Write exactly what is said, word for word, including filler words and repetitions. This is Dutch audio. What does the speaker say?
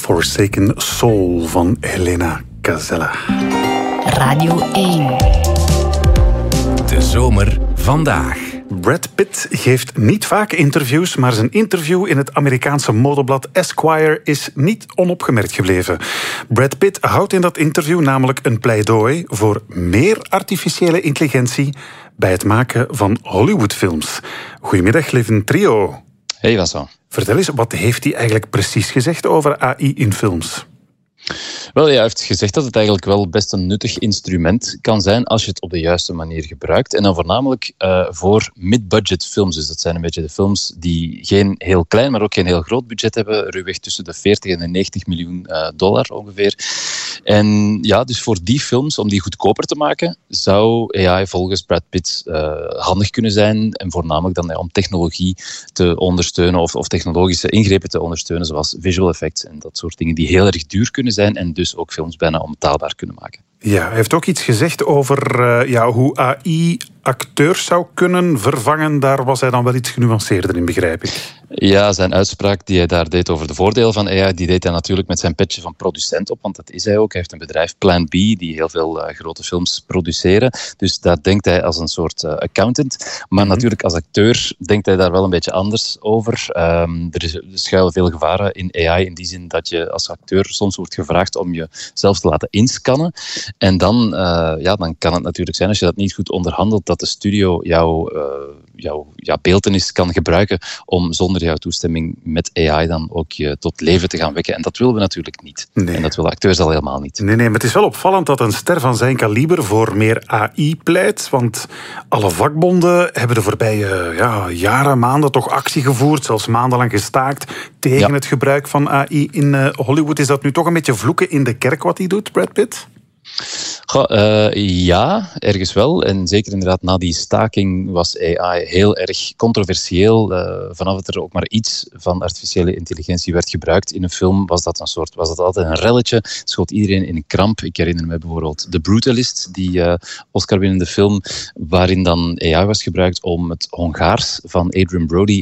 Forsaken Soul van Helena Casella. Radio één. De zomer vandaag. Brad Pitt geeft niet vaak interviews, maar zijn interview in het Amerikaanse modeblad Esquire is niet onopgemerkt gebleven. Brad Pitt houdt in dat interview namelijk een pleidooi voor meer artificiële intelligentie bij het maken van Hollywoodfilms. Goedemiddag, lieve trio. Hey Vincent. Vertel eens, wat heeft hij eigenlijk precies gezegd over A I in films? Wel, hij heeft gezegd dat het eigenlijk wel best een nuttig instrument kan zijn als je het op de juiste manier gebruikt. En dan voornamelijk uh, voor mid-budget films. Dus dat zijn een beetje de films die geen heel klein, maar ook geen heel groot budget hebben. Ruwweg tussen de veertig en de negentig miljoen uh, dollar ongeveer. En ja, dus voor die films, om die goedkoper te maken, zou A I volgens Brad Pitt uh, handig kunnen zijn. En voornamelijk dan ja, om technologie te ondersteunen of, of technologische ingrepen te ondersteunen, zoals visual effects en dat soort dingen die heel erg duur kunnen zijn en dus ook films bijna onbetaalbaar kunnen maken. Ja, hij heeft ook iets gezegd over uh, ja, hoe A I acteurs zou kunnen vervangen. Daar was hij dan wel iets genuanceerder in, begrijp ik. Ja, zijn uitspraak die hij daar deed over de voordelen van A I, die deed hij natuurlijk met zijn petje van producent op, want dat is hij ook. Hij heeft een bedrijf, Plan B, die heel veel uh, grote films produceren. Dus daar denkt hij als een soort uh, accountant. Maar mm-hmm. natuurlijk als acteur denkt hij daar wel een beetje anders over. Um, er, is, er schuilen veel gevaren in A I, in die zin dat je als acteur soms wordt gevraagd om je zelf te laten inscannen. En dan, uh, ja, dan kan het natuurlijk zijn, als je dat niet goed onderhandelt, dat de studio jouw uh, jou, jou beeltenis kan gebruiken om zonder jouw toestemming met A I dan ook je tot leven te gaan wekken. En dat willen we natuurlijk niet. Nee. En dat willen acteurs al helemaal niet. Nee, nee, maar het is wel opvallend dat een ster van zijn kaliber voor meer A I pleit. Want alle vakbonden hebben de voorbije ja, jaren, maanden toch actie gevoerd, zelfs maandenlang gestaakt tegen ja. het gebruik van A I in uh, Hollywood. Is dat nu toch een beetje vloeken in de kerk wat hij doet, Brad Pitt? Goh, uh, ja, ergens wel. En zeker inderdaad na die staking was A I heel erg controversieel. Uh, vanaf dat er ook maar iets van artificiële intelligentie werd gebruikt in een film, was dat een soort, was dat altijd een relletje. Schoot iedereen in een kramp. Ik herinner me bijvoorbeeld The Brutalist, die uh, Oscar-winnende film, waarin dan A I was gebruikt om het Hongaars van Adrien Brody